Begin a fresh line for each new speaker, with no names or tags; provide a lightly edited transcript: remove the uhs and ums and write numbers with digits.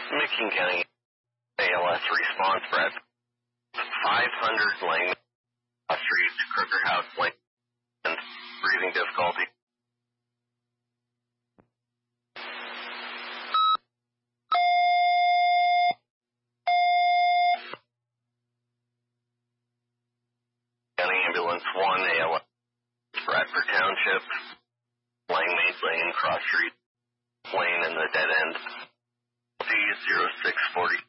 Macon County ALS response, Brad. 500 Lang Street, Crooker House, Lang, and breathing difficulty. County Ambulance 1 ALS, Bradford Township, Lang Maid Lane, Cross Street, Lane in the dead end. D 0640.